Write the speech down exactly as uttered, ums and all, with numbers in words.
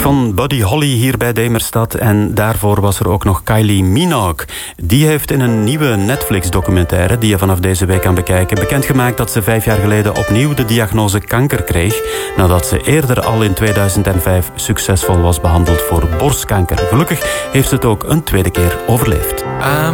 van Buddy Holly hier bij Demerstad. En daarvoor was er ook nog Kylie Minogue. Die heeft in een nieuwe Netflix-documentaire, die je vanaf deze week kan bekijken, bekendgemaakt dat ze vijf jaar geleden opnieuw de diagnose kanker kreeg, nadat ze eerder al in tweeduizend vijf succesvol was behandeld voor borstkanker. Gelukkig heeft ze het ook een tweede keer overleefd.